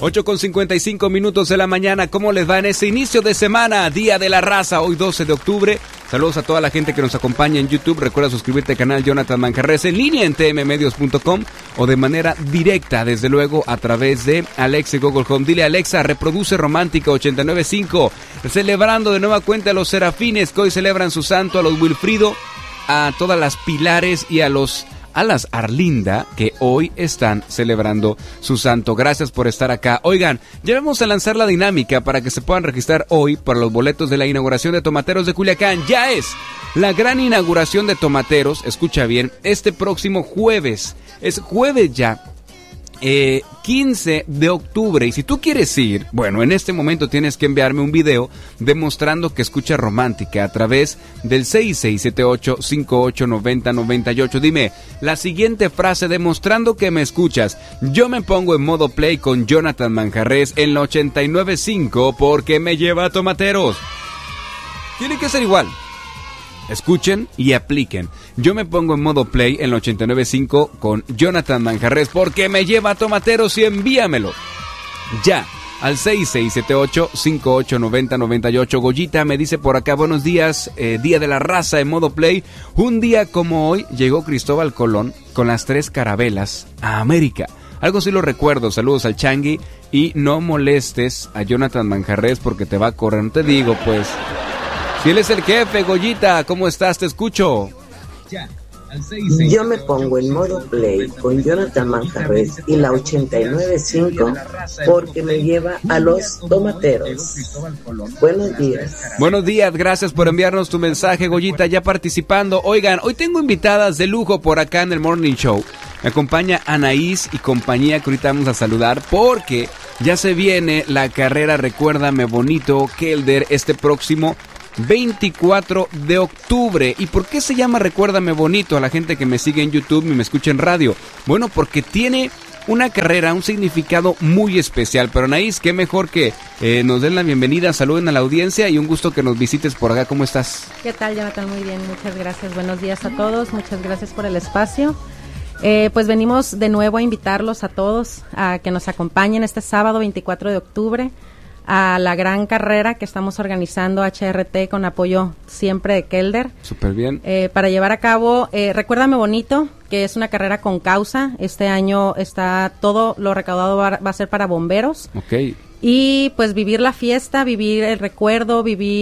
8:55 de la mañana. ¿Cómo les va en ese inicio de semana? Día de la Raza, hoy 12 de octubre. Saludos a toda la gente que nos acompaña en YouTube. Recuerda suscribirte al canal Jonathan Manjarres en línea en tmmedios.com o de manera directa, desde luego, a través de Alexa y Google Home. Dile a Alexa, reproduce Romántica 89.5. Celebrando de nueva cuenta a los Serafines que hoy celebran su santo, a los Wilfrido, a todas las Pilares y a las Arlinda, que hoy están celebrando su santo. Gracias por estar acá. Oigan, ya vamos a lanzar la dinámica para que se puedan registrar hoy para los boletos de la inauguración de Tomateros de Culiacán. Ya es la gran inauguración de Tomateros, escucha bien, este próximo jueves. Es jueves ya. 15 de octubre. Y si tú quieres ir, bueno, en este momento tienes que enviarme un video demostrando que escuchas Romántica a través del 6678-589098. Dime la siguiente frase demostrando que me escuchas. Yo me pongo en modo play con Jonathan Manjarres en la 89.5 porque me lleva a Tomateros. Tiene que ser igual. Escuchen y apliquen. Yo me pongo en modo play en la 89.5 con Jonathan Manjarres porque me lleva a Tomateros y envíamelo ya al 6678-589098. Goyita me dice por acá, buenos días, Día de la Raza en modo play. Un día como hoy llegó Cristóbal Colón con las 3 carabelas a América. Algo sí lo recuerdo. Saludos al Changui y no molestes a Jonathan Manjarres porque te va a correr. No te digo, pues. Si él es el jefe, Goyita, ¿cómo estás? Te escucho. Yo me pongo en modo play con Jonathan Manjarres y la 89.5 porque me lleva a los Tomateros. Buenos días. Buenos días, gracias por enviarnos tu mensaje, Goyita, ya participando. Oigan, hoy tengo invitadas de lujo por acá en el Morning Show. Me acompaña Anaís y compañía, que ahorita vamos a saludar porque ya se viene la carrera Recuérdame Bonito Kelder este próximo 24 de octubre. ¿Y por qué se llama Recuérdame Bonito? A la gente que me sigue en YouTube y me escucha en radio. Bueno, porque tiene una carrera, un significado muy especial. Pero Anaís, qué mejor que nos den la bienvenida, saluden a la audiencia y un gusto que nos visites por acá. ¿Cómo estás? ¿Qué tal, Jonathan? Muy bien, muchas gracias. Buenos días a todos, muchas gracias por el espacio. Pues venimos de nuevo a invitarlos a todos a que nos acompañen este sábado 24 de octubre a la gran carrera que estamos organizando HRT con apoyo siempre de Kelder. Súper bien. Para llevar a cabo Recuérdame Bonito, que es una carrera con causa. Este año está todo lo recaudado va a ser para bomberos. Ok. Y pues vivir la fiesta, vivir el recuerdo,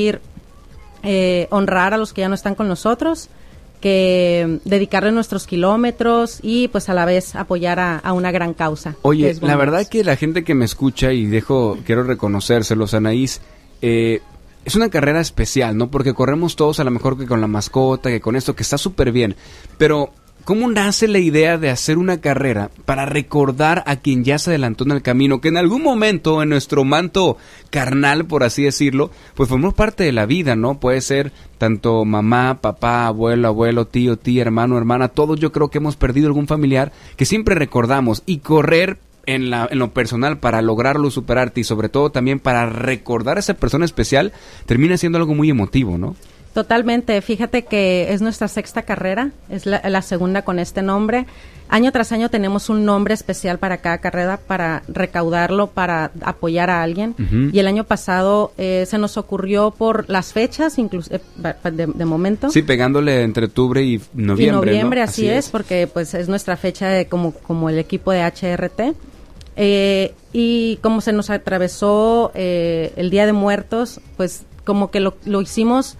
honrar a los que ya no están con nosotros, que dedicarle nuestros kilómetros y pues a la vez apoyar a una gran causa. Oye, la verdad que la gente que me escucha, y quiero reconocérselos, Anaís, es una carrera especial, ¿no? Porque corremos todos a lo mejor que con la mascota, que con esto, que está súper bien, pero ¿cómo nace la idea de hacer una carrera para recordar a quien ya se adelantó en el camino, que en algún momento en nuestro manto carnal, por así decirlo, pues formó parte de la vida, ¿no? Puede ser tanto mamá, papá, abuelo, tío, tía, hermano, hermana, todos yo creo que hemos perdido algún familiar que siempre recordamos, y correr en lo personal para lograrlo, superarte y sobre todo también para recordar a esa persona especial termina siendo algo muy emotivo, ¿no? Totalmente, fíjate que es nuestra 6ª carrera, es la segunda con este nombre. Año tras año tenemos un nombre especial para cada carrera, para recaudarlo, para apoyar a alguien. Uh-huh. Y el año pasado se nos ocurrió por las fechas, incluso de momento. Sí, pegándole entre octubre y noviembre. Y noviembre, ¿no? así es, porque pues es nuestra fecha de como el equipo de HRT. Y como se nos atravesó el Día de Muertos, pues como que lo hicimos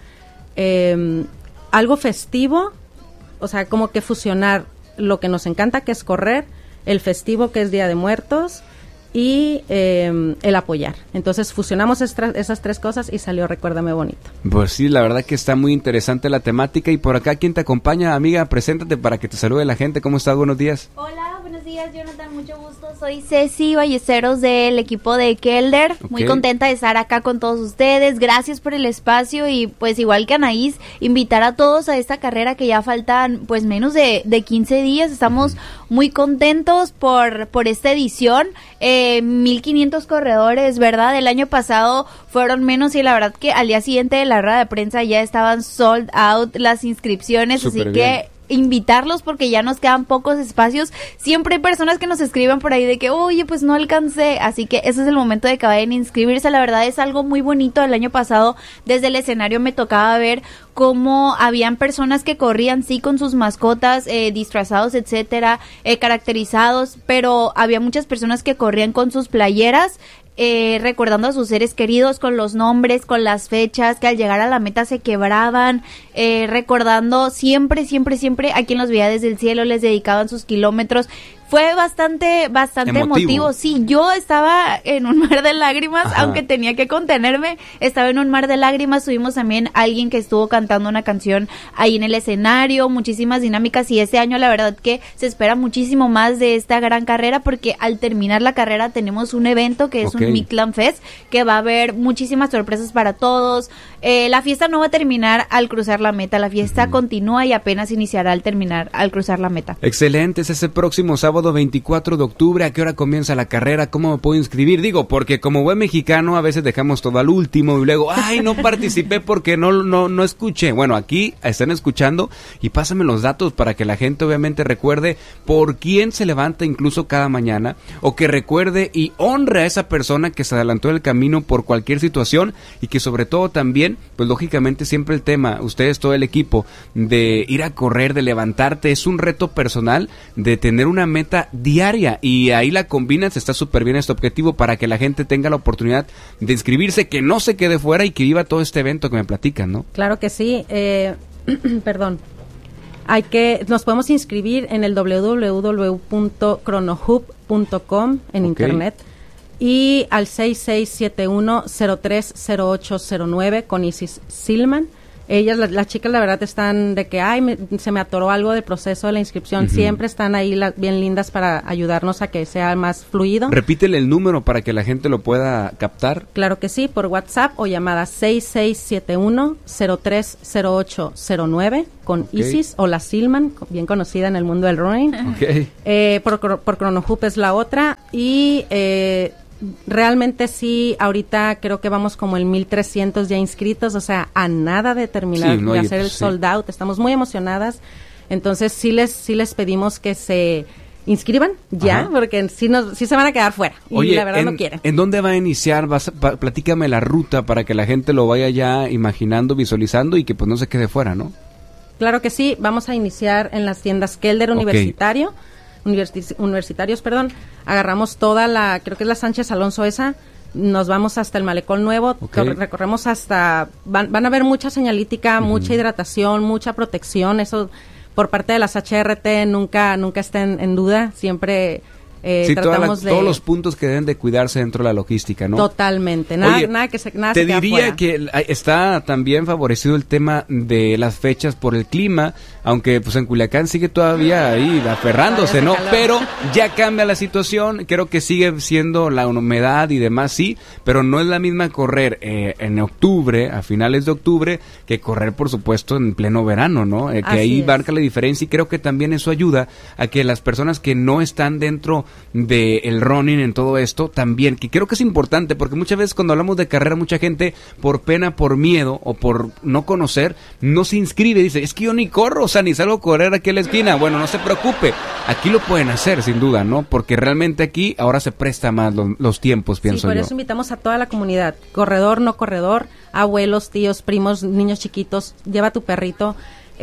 algo festivo, o sea, como que fusionar lo que nos encanta, que es correr, el festivo, que es Día de Muertos, y el apoyar. Entonces fusionamos esas 3 cosas y salió Recuérdame Bonito. Pues sí, la verdad que está muy interesante la temática. Y por acá, ¿quién te acompaña, amiga? Preséntate para que te salude la gente. ¿Cómo estás? Buenos días. Hola, buenos días, Jonathan, mucho gusto. Soy Ceci Ballesteros del equipo de Kelder. Okay. Muy contenta de estar acá con todos ustedes. Gracias por el espacio y pues igual que Anaís, invitar a todos a esta carrera que ya faltan pues menos de 15 días. Estamos muy contentos por esta edición. 1,500 corredores, ¿verdad? El año pasado fueron menos y la verdad que al día siguiente de la rueda de prensa ya estaban sold out las inscripciones, así que invitarlos porque ya nos quedan pocos espacios. Siempre hay personas que nos escriben por ahí de que, oye, pues no alcancé, así que ese es el momento de que vayan a inscribirse. La verdad es algo muy bonito. El año pasado desde el escenario me tocaba ver cómo habían personas que corrían sí con sus mascotas disfrazados, etcétera, caracterizados, pero había muchas personas que corrían con sus playeras, recordando a sus seres queridos con los nombres, con las fechas, que al llegar a la meta se quebraban, recordando siempre a quien los veía desde el cielo, les dedicaban sus kilómetros. Fue bastante emotivo. Sí, yo estaba en un mar de lágrimas, ajá, aunque tenía que contenerme, estaba en un mar de lágrimas. Tuvimos también a alguien que estuvo cantando una canción ahí en el escenario, muchísimas dinámicas, y este año la verdad que se espera muchísimo más de esta gran carrera, porque al terminar la carrera tenemos un evento que es un Mictlán Fest, que va a haber muchísimas sorpresas para todos. La fiesta no va a terminar al cruzar la meta, la fiesta continúa y apenas iniciará al cruzar la meta. Excelente, es ese próximo sábado 24 de octubre. ¿A qué hora comienza la carrera? ¿Cómo me puedo inscribir? Digo, porque como buen mexicano a veces dejamos todo al último y luego, ay, no participé porque no escuché. Bueno, aquí están escuchando y pásame los datos para que la gente obviamente recuerde por quién se levanta incluso cada mañana, o que recuerde y honre a esa persona que se adelantó el camino por cualquier situación, y que sobre todo también, pues lógicamente siempre el tema, ustedes, todo el equipo, de ir a correr, de levantarte, es un reto personal, de tener una meta diaria, y ahí la combinas. Está súper bien este objetivo para que la gente tenga la oportunidad de inscribirse, que no se quede fuera y que viva todo este evento que me platican, ¿no? Claro que sí. Perdón. Nos podemos inscribir en el www.cronohub.com en internet, y al 6671-030809 con Isis Silman. Ellas, las chicas, la verdad están de que, se me atoró algo del proceso de la inscripción. Siempre están ahí bien lindas para ayudarnos a que sea más fluido. Repítele el número para que la gente lo pueda captar. Claro que sí, por WhatsApp o llamada 6671-030809 con Isis o la Silman, bien conocida en el mundo del running. Por Cronohub es la otra, y realmente sí, ahorita creo que vamos como en 1,300 ya inscritos, o sea, a nada de terminar de hacer el sold out. Estamos muy emocionadas, entonces sí les pedimos que se inscriban ya, porque sí se van a quedar fuera. Oye, y la verdad no quieren. ¿En dónde va a iniciar? Platícame la ruta para que la gente lo vaya ya imaginando, visualizando, y que pues no se quede fuera, ¿no? Claro que sí, vamos a iniciar en las tiendas Kelder universitarios, agarramos toda creo que es la Sánchez Alonso esa, nos vamos hasta el Malecón Nuevo, recorremos hasta, van a ver mucha señalítica, mucha hidratación, mucha protección, eso por parte de las HRT nunca está en duda, siempre tratamos todos los puntos que deben de cuidarse dentro de la logística, ¿no? Totalmente, nada te se queda diría fuera. Que está también favorecido el tema de las fechas por el clima, aunque pues en Culiacán sigue todavía ahí aferrándose, ¿no? Pero ya cambia la situación, creo que sigue siendo la humedad y demás, sí, pero no es la misma correr en octubre, a finales de octubre, que correr, por supuesto, en pleno verano, ¿no? Que ahí marca la diferencia, y creo que también eso ayuda a que las personas que no están dentro del running en todo esto, también, que creo que es importante, porque muchas veces cuando hablamos de carrera, mucha gente por pena, por miedo o por no conocer, no se inscribe, dice, es que yo ni corro, o sea, ni salgo a correr aquí a la esquina. Bueno, no se preocupe, aquí lo pueden hacer sin duda, ¿no? Porque realmente aquí ahora se presta más los tiempos, pienso yo. Sí, por eso invitamos a toda la comunidad, corredor, no corredor, abuelos, tíos, primos, niños chiquitos, lleva tu perrito,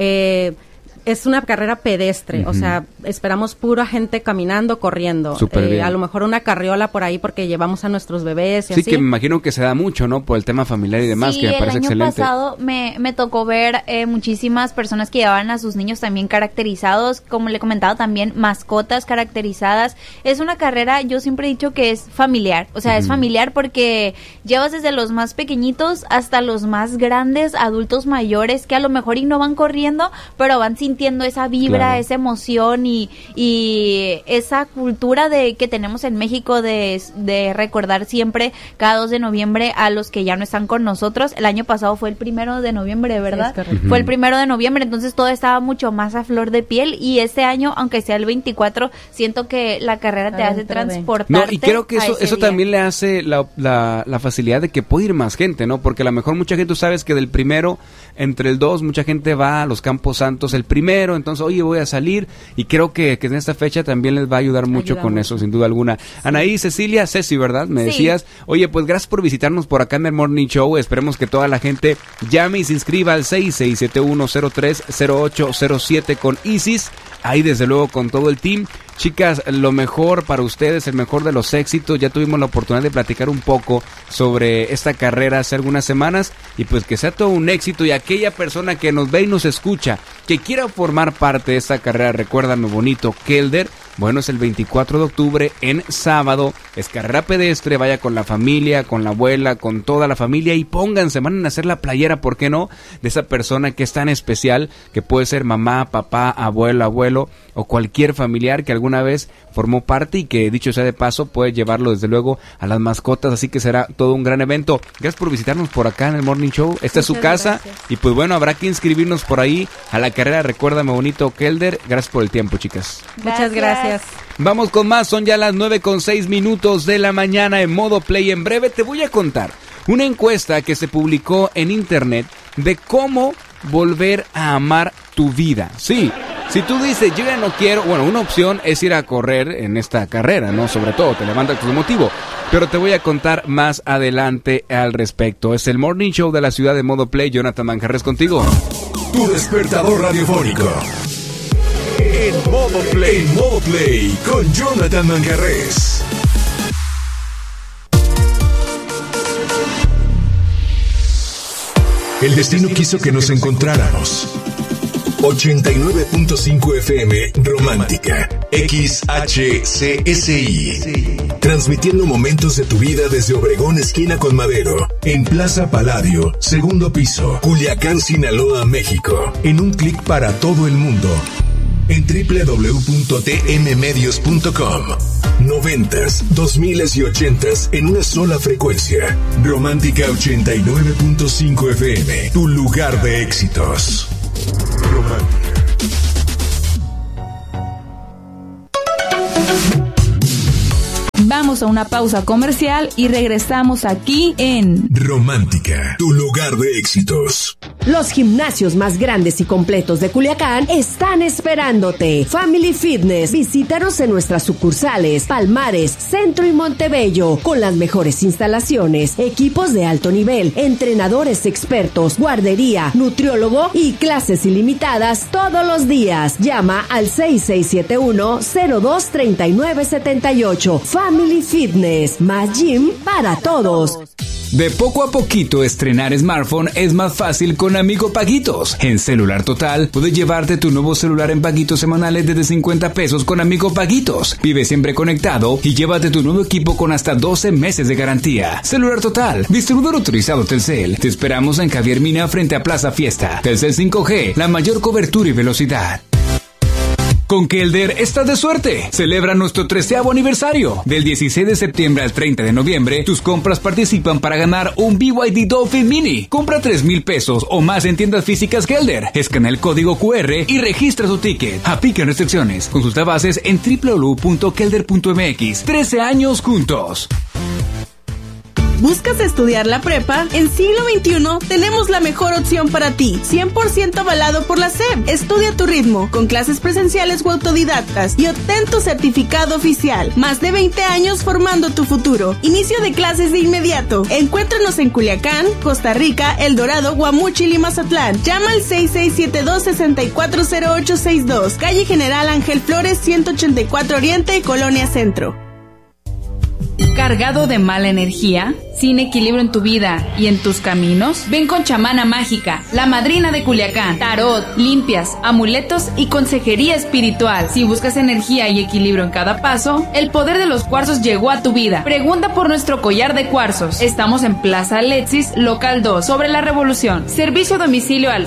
es una carrera pedestre, o sea, esperamos pura gente caminando, corriendo. A lo mejor una carriola por ahí porque llevamos a nuestros bebés y así. Sí, que me imagino que se da mucho, ¿no? Por el tema familiar y demás, que me parece excelente. Sí, el año pasado me tocó ver muchísimas personas que llevaban a sus niños también caracterizados, como le he comentado también, mascotas caracterizadas. Es una carrera, yo siempre he dicho que es familiar, o sea, es familiar porque llevas desde los más pequeñitos hasta los más grandes, adultos mayores, que a lo mejor y no van corriendo, pero van sintiendo esa vibra, esa emoción y esa cultura que tenemos en México de recordar siempre cada 2 de noviembre a los que ya no están con nosotros. El año pasado fue el 1 de noviembre, ¿verdad? Sí, fue el 1 de noviembre, entonces todo estaba mucho más a flor de piel, y este año, aunque sea el 24, siento que la carrera te hace transportarte. No, y creo que eso también le hace la facilidad de que puede ir más gente, ¿no? Porque a lo mejor mucha gente, tú sabes que del 1, entre el 2, mucha gente va a los Campos Santos, el 1 primero, entonces, oye, voy a salir, y creo que en esta fecha también les va a ayudar mucho con eso, sin duda alguna. Sí. Anaí, Cecilia, Ceci, ¿verdad? Me decías, oye, pues gracias por visitarnos por acá en el Morning Show, esperemos que toda la gente llame y se inscriba al 6671030807 con Isis, ahí desde luego con todo el team. Chicas, lo mejor para ustedes, el mejor de los éxitos. Ya tuvimos la oportunidad de platicar un poco sobre esta carrera hace algunas semanas y pues que sea todo un éxito, y aquella persona que nos ve y nos escucha, que quiera formar parte de esta carrera, recuérdame bonito, Kelder, bueno, es el 24 de octubre en sábado, es carrera pedestre, vaya con la familia, con la abuela, con toda la familia y pónganse, van a hacer la playera, ¿por qué no?, de esa persona que es tan especial, que puede ser mamá, papá, abuelo o cualquier familiar que alguna vez formó parte y que, dicho sea de paso, puede llevarlo desde luego a las mascotas, así que será todo un gran evento. Gracias por visitarnos por acá en el Morning Show, esta es su casa, y pues bueno, habrá que inscribirnos por ahí a la carrera, recuérdame bonito, Kelder. Gracias por el tiempo, chicas. Muchas gracias. Vamos con más, son ya las 9:06 de la mañana en modo play. En breve te voy a contar una encuesta que se publicó en internet de cómo volver a amar tu vida. Sí, si tú dices, yo ya no quiero, bueno, una opción es ir a correr en esta carrera, ¿no? Sobre todo, te levantas tu motivo. Pero te voy a contar más adelante al respecto. Es el Morning Show de la ciudad de modo play. Jonathan Manjarres contigo. Tu despertador radiofónico. En modo play con Jonathan Manjarres. El destino quiso que nos encontráramos. 89.5 FM Romántica, XHCSI. Transmitiendo momentos de tu vida desde Obregón, esquina con Madero, en Plaza Palladio, segundo piso, Culiacán, Sinaloa, México. En un clic para todo el mundo. En www.tmmedios.com. 90s, 2000s y 80s en una sola frecuencia. Romántica 89.5 FM, tu lugar de éxitos. Romántica. Vamos a una pausa comercial y regresamos aquí en Romántica, tu lugar de éxitos. Los gimnasios más grandes y completos de Culiacán están esperándote. Family Fitness, visítanos en nuestras sucursales Palmares, Centro y Montebello, con las mejores instalaciones, equipos de alto nivel, entrenadores expertos, guardería, nutriólogo y clases ilimitadas todos los días. Llama al 6671-023978. Family Fitness, más gym para todos. De poco a poquito estrenar smartphone es más fácil con Amigo Paguitos. En Celular Total puedes llevarte tu nuevo celular en paguitos semanales desde 50 pesos con Amigo Paguitos. Vive siempre conectado y llévate tu nuevo equipo con hasta 12 meses de garantía. Celular Total, distribuidor autorizado Telcel. Te esperamos en Javier Mina frente a Plaza Fiesta. Telcel 5G, la mayor cobertura y velocidad. Con Kelder estás de suerte. Celebra nuestro 13º aniversario. Del 16 de septiembre al 30 de noviembre, tus compras participan para ganar un BYD Dolphin Mini. Compra 3,000 pesos o más en tiendas físicas Kelder. Escanea el código QR y registra tu ticket. Aplica restricciones. Consulta bases en www.kelder.mx. 13 años juntos. ¿Buscas estudiar la prepa? En Siglo XXI tenemos la mejor opción para ti, 100% avalado por la SEP. Estudia a tu ritmo, con clases presenciales o autodidactas y obtén tu certificado oficial. Más de 20 años formando tu futuro. Inicio de clases de inmediato. Encuéntranos en Culiacán, Costa Rica, El Dorado, Guamúchil y Mazatlán. Llama al 6672-640862, calle General Ángel Flores 184 Oriente y Colonia Centro. ¿Cargado de mala energía? ¿Sin equilibrio en tu vida y en tus caminos? Ven con Chamana Mágica, la madrina de Culiacán. Tarot, limpias, amuletos y consejería espiritual. Si buscas energía y equilibrio en cada paso, el poder de los cuarzos llegó a tu vida. Pregunta por nuestro collar de cuarzos. Estamos en Plaza Alexis, local 2, sobre la Revolución. Servicio a domicilio al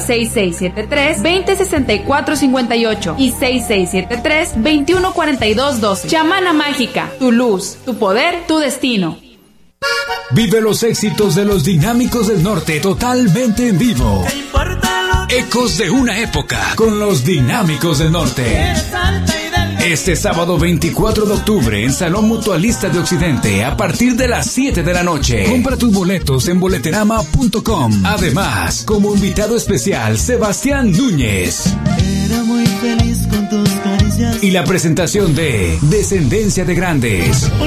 6673-206458 y 6673-214212. Chamana Mágica, tu luz, tu poder, tu destino. Vive los éxitos de los Dinámicos del Norte totalmente en vivo. Ecos de una época con los Dinámicos del Norte. Este sábado 24 de octubre en Salón Mutualista de Occidente a partir de las 7 de la noche. Compra tus boletos en boleterama.com. Además, como invitado especial, Sebastián Núñez. Y la presentación de Descendencia de Grandes.